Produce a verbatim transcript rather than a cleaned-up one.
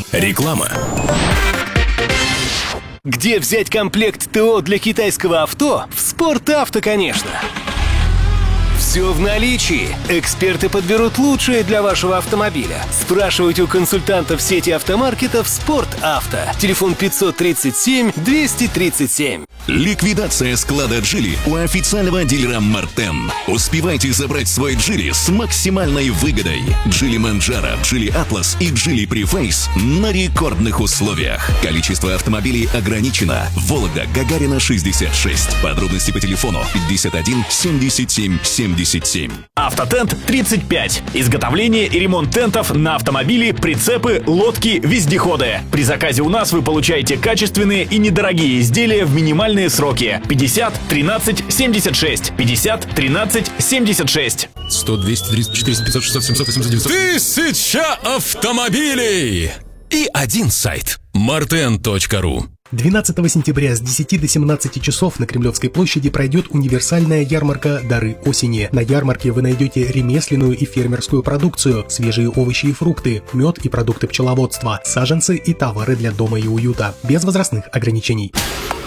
Реклама. Где взять комплект ТО для китайского авто? В «Спорт-Авто», конечно. Все в наличии. Эксперты подберут лучшее для вашего автомобиля. Спрашивайте у консультантов сети автомаркетов «Спорт-Авто». Телефон пятьсот тридцать семь двести тридцать семь. Ликвидация склада Geely у официального дилера Мартен. Успевайте забрать свой Geely с максимальной выгодой. Geely Manjaro, Geely Atlas и Geely Preface на рекордных условиях. Количество автомобилей ограничено. Вологда, Гагарина, шестьдесят шесть. Подробности по телефону пятьдесят один семьдесят семь семьдесят семь. Автотент тридцать пять. Изготовление и ремонт тентов на автомобили, прицепы, лодки, вездеходы. При заказе у нас вы получаете качественные и недорогие изделия в минимальные сроки. пятьдесят тринадцать семьдесят шесть. пятьдесят тринадцать семьдесят шесть. сто, двести, триста, четыреста, пятьсот, шестьсот, семьсот, восемьсот, девятьсот. Тысяча автомобилей! И один сайт. мартен точка ру. двенадцатого сентября с десяти до семнадцати часов на Кремлевской площади пройдет универсальная ярмарка «Дары осени». На ярмарке вы найдете ремесленную и фермерскую продукцию, свежие овощи и фрукты, мед и продукты пчеловодства, саженцы и товары для дома и уюта, без возрастных ограничений.